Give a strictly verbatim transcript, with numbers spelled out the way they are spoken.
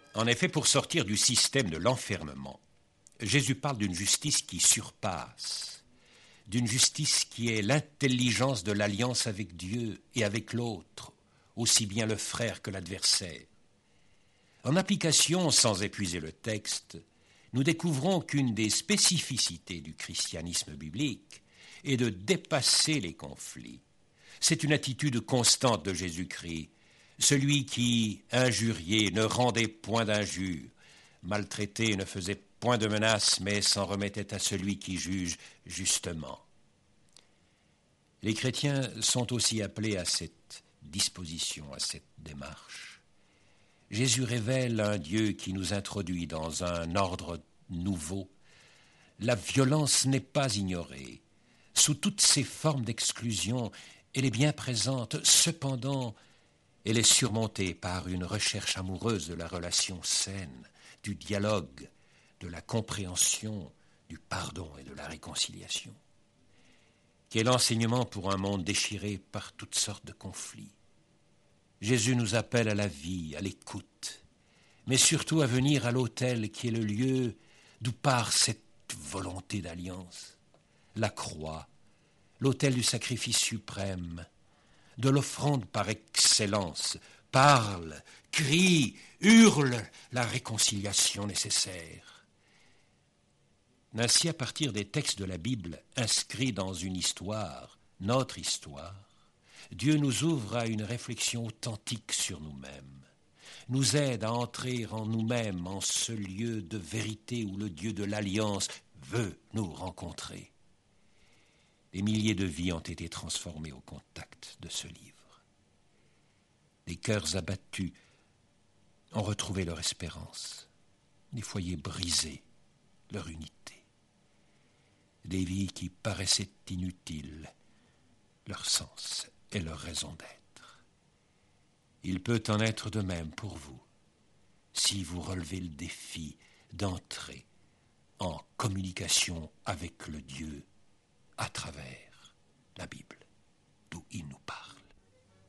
En effet, pour sortir du système de l'enfermement, Jésus parle d'une justice qui surpasse, d'une justice qui est l'intelligence de l'alliance avec Dieu et avec l'autre, aussi bien le frère que l'adversaire. En application, sans épuiser le texte, nous découvrons qu'une des spécificités du christianisme biblique est de dépasser les conflits. C'est une attitude constante de Jésus-Christ, celui qui, injurié, ne rendait point d'injure, maltraité, ne faisait point de menaces, mais s'en remettait à celui qui juge justement. Les chrétiens sont aussi appelés à cette disposition, à cette démarche. Jésus révèle un Dieu qui nous introduit dans un ordre nouveau. La violence n'est pas ignorée. Sous toutes ses formes d'exclusion, elle est bien présente. Cependant, elle est surmontée par une recherche amoureuse de la relation saine, du dialogue, de la compréhension, du pardon et de la réconciliation. Quel enseignement pour un monde déchiré par toutes sortes de conflits. Jésus nous appelle à la vie, à l'écoute, mais surtout à venir à l'autel qui est le lieu d'où part cette volonté d'alliance. La croix, l'autel du sacrifice suprême, de l'offrande par excellence, parle, crie, hurle la réconciliation nécessaire. Ainsi, à partir des textes de la Bible inscrits dans une histoire, notre histoire, Dieu nous ouvre à une réflexion authentique sur nous-mêmes, nous aide à entrer en nous-mêmes, en ce lieu de vérité où le Dieu de l'Alliance veut nous rencontrer. Des milliers de vies ont été transformées au contact de ce livre. Des cœurs abattus ont retrouvé leur espérance, des foyers brisés, leur unité. Des vies qui paraissaient inutiles, leur sens et leur raison d'être. Il peut en être de même pour vous, si vous relevez le défi d'entrer en communication avec le Dieu à travers la Bible, d'où il nous parle.